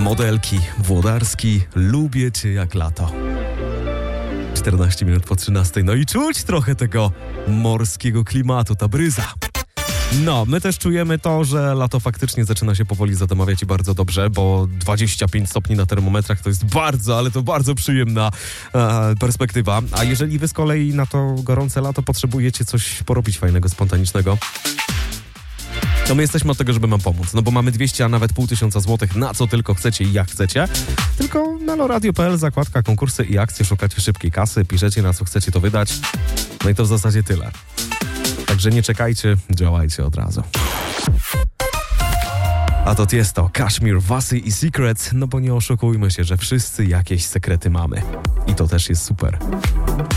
Modelki, Włodarski, lubię cię jak lato. 14 minut po 13. No i czuć trochę tego morskiego klimatu, ta bryza. No, my też czujemy to, że lato faktycznie zaczyna się powoli zadomawiać i bardzo dobrze, bo 25 stopni na termometrach to jest bardzo, ale to bardzo przyjemna perspektywa. A jeżeli wy z kolei na to gorące lato potrzebujecie coś porobić fajnego, spontanicznego, to my jesteśmy od tego, żeby wam pomóc. No bo mamy 200, a nawet 500 złotych na co tylko chcecie i jak chcecie. Tylko na loradio.pl, zakładka konkursy i akcje, szukacie szybkiej kasy, piszecie na co chcecie to wydać. No i to w zasadzie tyle. Także nie czekajcie, działajcie od razu. A to jest to Kashmir, Vasi i Secret, no bo nie oszukujmy się, że wszyscy jakieś sekrety mamy. I to też jest super.